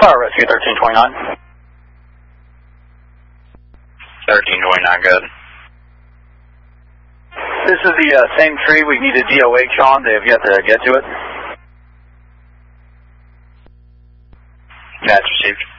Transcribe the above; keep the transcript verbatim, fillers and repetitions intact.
Power Rescue thirteen twenty-nine. thirteen twenty-nine, good. This is the uh, same tree we need a D O H on. They have yet to get to it. That's received.